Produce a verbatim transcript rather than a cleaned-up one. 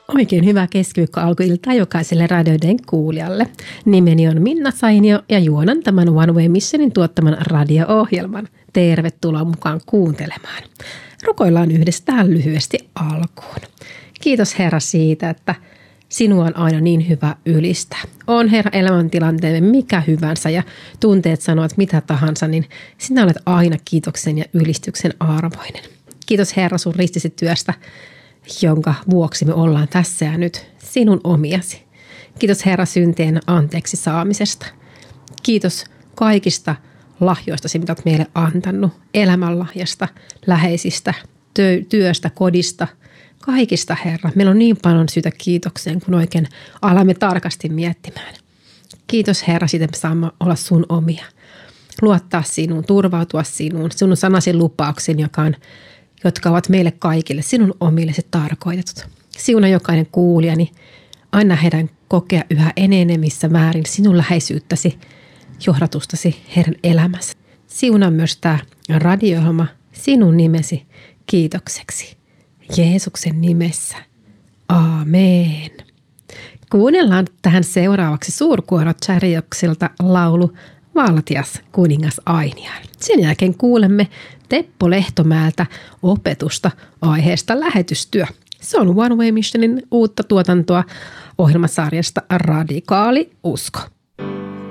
Oikein hyvää keskiviikko alkuiltaa jokaiselle radioiden kuulijalle. Nimeni on Minna Sainio ja juonan tämän One Way Missionin tuottaman radio-ohjelman. Tervetuloa mukaan kuuntelemaan. Rukoillaan yhdessä tähän lyhyesti alkuun. Kiitos Herra siitä, että sinua on aina niin hyvä ylistää. On Herra elämäntilanteemme mikä hyvänsä ja tunteet sanovat mitä tahansa, niin sinä olet aina kiitoksen ja ylistyksen arvoinen. Kiitos Herra sun ristisi työstä, jonka vuoksi me ollaan tässä ja nyt sinun omiasi. Kiitos Herra syntien anteeksi saamisesta. Kiitos kaikista lahjoistasi, mitä olet meille antanut, elämänlahjasta, läheisistä, työstä, kodista, kaikista Herra. Meillä on niin paljon syytä kiitokseen, kun oikein alamme tarkasti miettimään. Kiitos Herra, siitä me saamme olla sun omia. Luottaa sinuun, turvautua sinuun, sinun sanasi lupauksiin, joka on jotka ovat meille kaikille, sinun omillesi tarkoitetut. Siuna jokainen kuulijani, anna heidän kokea yhä enenevissä määrin sinun läheisyyttäsi, johdatustasi heidän elämässä. Siuna myös tämä radio-ohjelma sinun nimesi kiitokseksi. Jeesuksen nimessä. Aamen. Kuunnellaan tähän seuraavaksi suurkuoro Charioksilta laulu Valtias kuningas Ainiaan. Sen jälkeen kuulemme Teppo Lehtomäeltä opetusta aiheesta lähetystyö. Se on One Way Missionin uutta tuotantoa ohjelmasarjasta Radikaali usko.